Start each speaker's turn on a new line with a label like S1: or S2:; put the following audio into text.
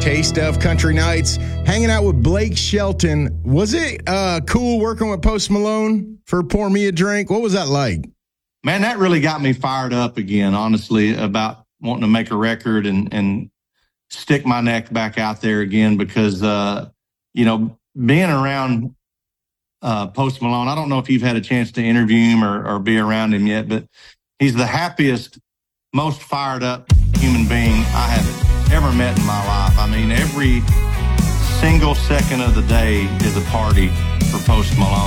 S1: taste of Country Nights, hanging out with Blake Shelton. Was it cool working with Post Malone for Pour Me a Drink? What was that like?
S2: Man, that really got me fired up again, honestly, about wanting to make a record and stick my neck back out there again because, being around Post Malone, I don't know if you've had a chance to interview him or be around him yet, but he's the happiest, most fired up human being I have ever met in my life. I mean, every single second of the day is a party for Post Malone.